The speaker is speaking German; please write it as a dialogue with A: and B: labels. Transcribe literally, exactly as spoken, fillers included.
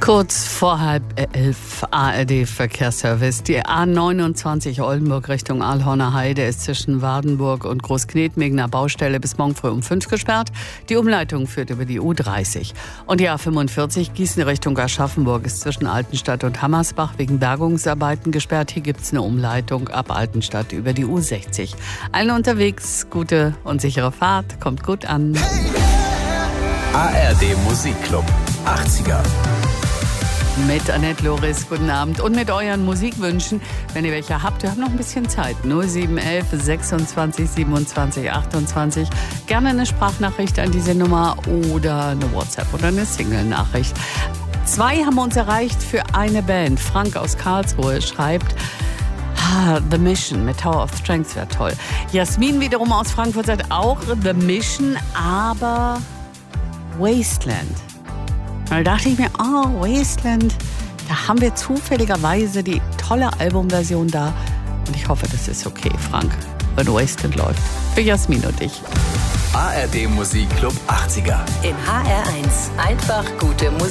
A: Kurz vor halb elf A R D-Verkehrsservice. Die A neunundzwanzig Oldenburg Richtung Ahlhorner Heide ist zwischen Wardenburg und Großknetming einer Baustelle bis morgen früh um fünf gesperrt. Die Umleitung führt über die U dreißig. Und die A fünfundvierzig Gießen Richtung Aschaffenburg ist zwischen Altenstadt und Hammersbach wegen Bergungsarbeiten gesperrt. Hier gibt es eine Umleitung ab Altenstadt über die U sechzig. Allen unterwegs gute und sichere Fahrt. Kommt gut an.
B: A R D Musikclub achtziger.
A: Mit Annette Loris, guten Abend. Und mit euren Musikwünschen, wenn ihr welche habt, wir haben noch ein bisschen Zeit. null sieben eins eins sechsundzwanzig siebenundzwanzig achtundzwanzig. Gerne eine Sprachnachricht an diese Nummer oder eine WhatsApp oder eine Single-Nachricht. Zwei haben uns erreicht für eine Band. Frank aus Karlsruhe schreibt, ah, The Mission mit Tower of Strength wäre toll. Jasmin wiederum aus Frankfurt sagt auch The Mission, aber Wasteland. Da dachte ich mir, oh, Wasteland, da haben wir zufälligerweise die tolle Albumversion da. Und ich hoffe, das ist okay, Frank, wenn Wasteland läuft. Für Jasmin und dich.
B: A R D Musikclub achtziger.
C: In H R eins. Einfach gute Musik.